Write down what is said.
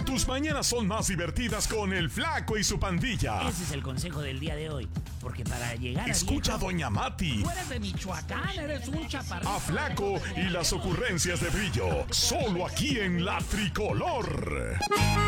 Tus mañanas son más divertidas con el Flaco y su pandilla. Ese es el consejo del día de hoy. Porque para llegar Escucha a viejo, Doña Mati. tú eres de Michoacán, eres un chaparrito. A Flaco y las ocurrencias de Brillo. Solo aquí en La Tricolor.